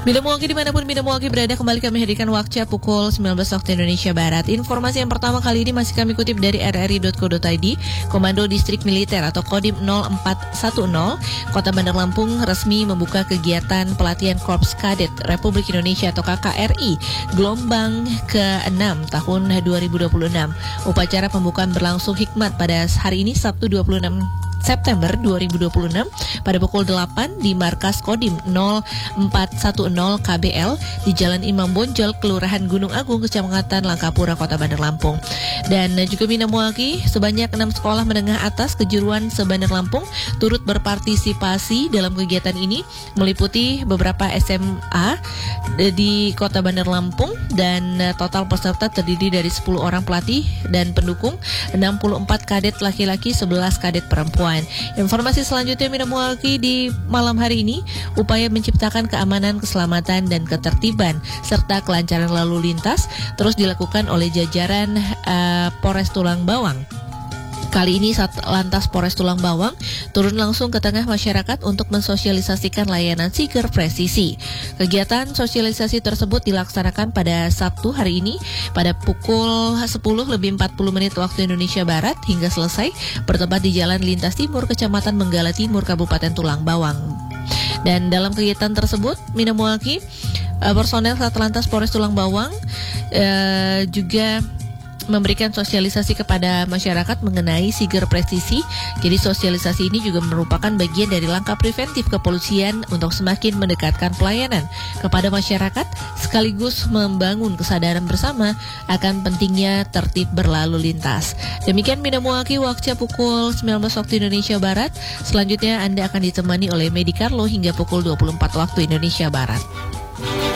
Bila Muwaki dimanapun Bila Muwaki berada, kembali kami hadirkan waktu pukul 19 waktu Indonesia Barat. Informasi yang pertama kali ini masih kami kutip dari rri.co.id. Komando Distrik Militer atau Kodim 0410 Kota Bandar Lampung resmi membuka kegiatan pelatihan Korps Kadet Republik Indonesia atau KKRI gelombang ke-6 tahun 2026. Upacara pembukaan berlangsung hikmat pada hari ini Sabtu 26 September 2026 pada pukul 8 di markas Kodim 0410 KBL di Jalan Imam Bonjol, Kelurahan Gunung Agung, Kecamatan Langkapura, Kota Bandar Lampung. Dan juga Bina Muwaki, sebanyak 6 sekolah menengah atas kejuruan se-Bandar Lampung turut berpartisipasi dalam kegiatan ini, meliputi beberapa SMA di Kota Bandar Lampung, dan total peserta terdiri dari 10 orang pelatih dan pendukung, 64 kadet laki-laki, 11 kadet perempuan. Informasi selanjutnya Bina Muwaki di malam hari ini, upaya menciptakan keamanan, keselamatan dan ketertiban serta kelancaran lalu lintas terus dilakukan oleh jajaran Polres Tulang Bawang. Kali ini Satlantas Polres Tulang Bawang turun langsung ke tengah masyarakat untuk mensosialisasikan layanan Siger Presisi. Kegiatan sosialisasi tersebut dilaksanakan pada Sabtu hari ini pada pukul 10:40 waktu Indonesia Barat hingga selesai, bertempat di Jalan Lintas Timur, Kecamatan Menggala Timur, Kabupaten Tulang Bawang. Dan dalam kegiatan tersebut, Bina Muwaki, personel Satlantas Polres Tulang Bawang juga memberikan sosialisasi kepada masyarakat mengenai Siger Presisi. Jadi sosialisasi ini juga merupakan bagian dari langkah preventif kepolisian untuk semakin mendekatkan pelayanan kepada masyarakat sekaligus membangun kesadaran bersama akan pentingnya tertib berlalu lintas. Demikian Bina Muwaki waktu pukul 19 waktu Indonesia Barat. Selanjutnya Anda akan ditemani oleh Medi Carlo hingga pukul 24 waktu Indonesia Barat.